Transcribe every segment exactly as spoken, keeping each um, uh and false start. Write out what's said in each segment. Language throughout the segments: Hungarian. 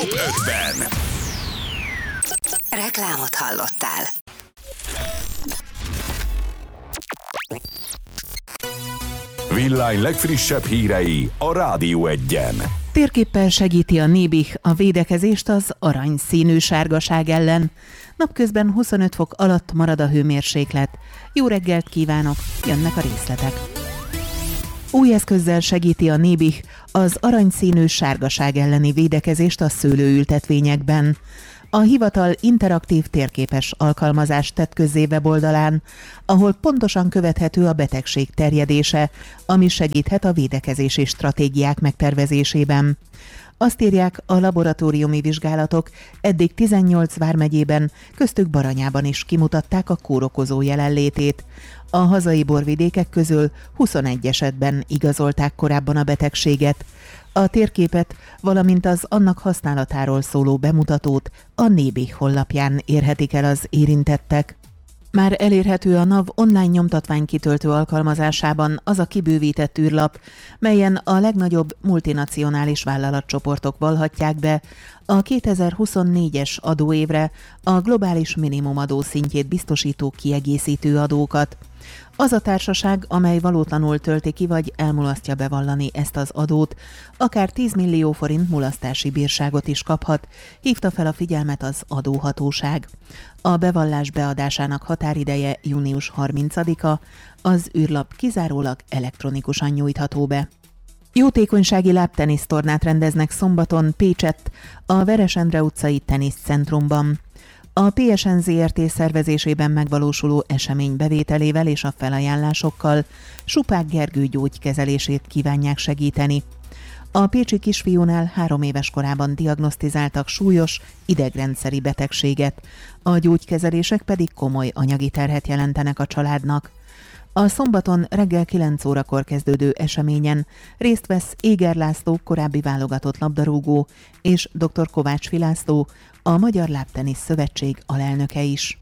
Top ötven. Reklámot hallottál. Villány legfrissebb hírei a Rádió Egyen. Térképpel segíti a Nébih a védekezést az aranyszínű sárgaság ellen. Napközben huszonöt fok alatt marad a hőmérséklet. Jó reggelt kívánok, jönnek a részletek. Új eszközzel segíti a Nébih az aranyszínű sárgaság elleni védekezést a szőlőültetvényekben. A hivatal interaktív térképes alkalmazást tett közzé weboldalán, ahol pontosan követhető a betegség terjedése, ami segíthet a védekezési stratégiák megtervezésében. Azt írják, a laboratóriumi vizsgálatok eddig tizennyolc vármegyében, köztük Baranyában is kimutatták a kórokozó jelenlétét. A hazai borvidékek közül huszonegy esetben igazolták korábban a betegséget. A térképet, valamint az annak használatáról szóló bemutatót a Nébih honlapján érhetik el az érintettek. Már elérhető a NAV online nyomtatványkitöltő alkalmazásában az a kibővített űrlap, melyen a legnagyobb multinacionális vállalatcsoportok vallhatják be a kétezer-huszonnégyes adóévre a globális minimumadó szintjét biztosító kiegészítő adókat. Az a társaság, amely valótlanul tölti ki vagy elmulasztja bevallani ezt az adót, akár tíz millió forint mulasztási bírságot is kaphat, hívta fel a figyelmet az adóhatóság. A bevallás beadásának határideje június harmincadika, az űrlap kizárólag elektronikusan nyújtható be. Jótékonysági lábtenisztornát rendeznek szombaton Pécsett, a Veresendre utcai teniszcentrumban. A pé es en zé er té szervezésében megvalósuló esemény bevételével és a felajánlásokkal Supák Gergő gyógykezelését kívánják segíteni. A pécsi kisfiúnál három éves korában diagnosztizáltak súlyos idegrendszeri betegséget, a gyógykezelések pedig komoly anyagi terhet jelentenek a családnak. A szombaton reggel kilenc órakor kezdődő eseményen részt vesz Éger László, korábbi válogatott labdarúgó, és dr. Kovács Filászló, a Magyar Lábtenisz Szövetség alelnöke is.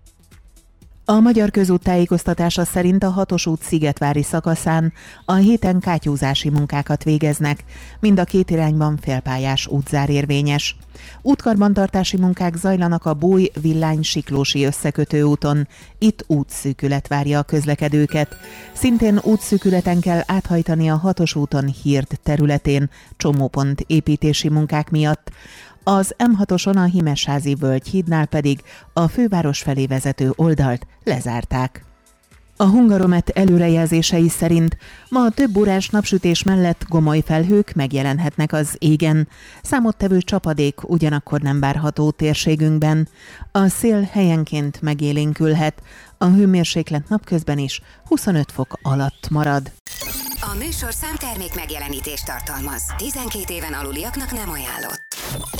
A Magyar Közút tájékoztatása szerint a hatos út Szigetvári szakaszán a héten kátyúzási munkákat végeznek, mind a két irányban félpályás útzár érvényes. Útkarbantartási munkák zajlanak a Bój-Villány-Siklósi összekötő úton, itt útszűkület várja a közlekedőket. Szintén útszűkületen kell áthajtani a hatos úton Hird területén, csomópont építési munkák miatt. Az em hatoson a Himesházi Völgyhídnál pedig a főváros felé vezető oldalt lezárták. A Hungaromet előrejelzései szerint ma a több órás napsütés mellett gomoly felhők megjelenhetnek az égen. Számottevő csapadék ugyanakkor nem várható térségünkben. A szél helyenként megélénkülhet, a hőmérséklet napközben is huszonöt fok alatt marad. A műsorszám termék megjelenítést tartalmaz. tizenkét éven aluliaknak nem ajánlott.